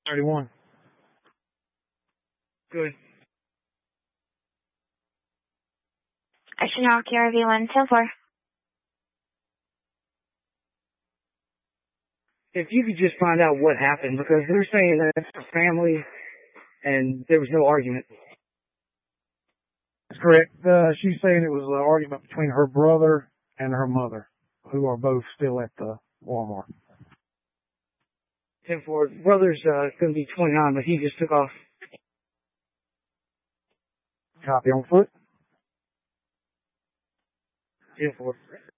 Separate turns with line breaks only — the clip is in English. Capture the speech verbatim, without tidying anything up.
thirty-one.
Good.
Action Rock, R V one ten four.
If you could just find out what happened, because they're saying that it's a family and there was no argument.
That's correct. Uh, she's saying it was an argument between her brother and her mother, who are both still at the Walmart.
ten four. Brother's uh, going to be twenty-nine, but he just took off.
Copy on foot.
ten four.